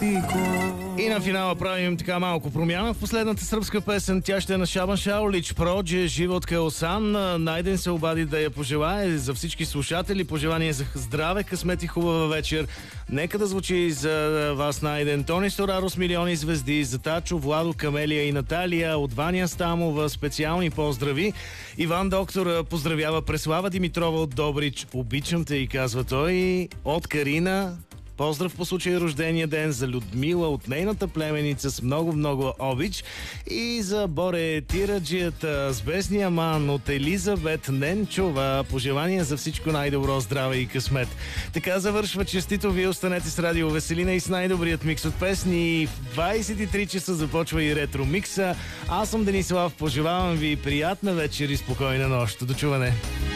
И на финала правим така малко промяна в последната сръбска песен. Тя ще е на Шабан Шаолич, Продже, Живот Каосан. Найден се обади да я пожелае за всички слушатели. Пожелание за здраве, късмет и хубава вечер. Нека да звучи за вас Найден. Тони Сторарос, милиони звезди, за Тачо, Владо, Камелия и Наталия, от Ваня Стамова специални поздрави. Иван Доктор поздравява Преслава Димитрова от Добрич. Обичам те, и казва той. От Карина. Поздрав по случай рождения ден за Людмила от нейната племеница с много обич, и за Боре Тираджията с бесния ман от Елизабет Ненчова. Пожелания за всичко най-добро, здраве и късмет. Така завършва честито. Вие останете с Радио Веселина и с най-добрият микс от песни. В 23 часа започва и ретро микса. Аз съм Денислав. Пожелавам ви приятна вечер и спокойна нощ. До чуване!